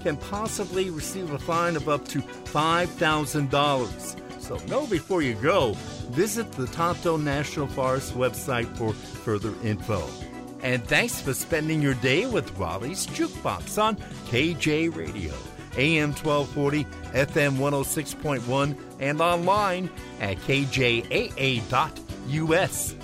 can possibly receive a fine of up to $5,000. So know before you go. Visit the Tonto National Forest website for further info. And thanks for spending your day with Raleigh's Jukebox on KJ Radio, AM 1240, FM 106.1, and online at kjaa.us.